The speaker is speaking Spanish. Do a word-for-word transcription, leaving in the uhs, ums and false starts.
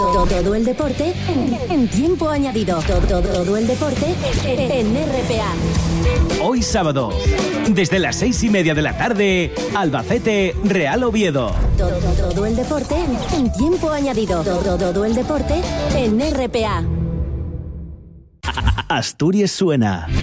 Todo, todo el deporte en, en tiempo añadido. Todo, todo el deporte en R P A. Hoy sábado, desde las seis y media de la tarde, Albacete, Real Oviedo. Todo, todo el deporte en tiempo añadido. Todo, todo el deporte en R P A. Asturias suena.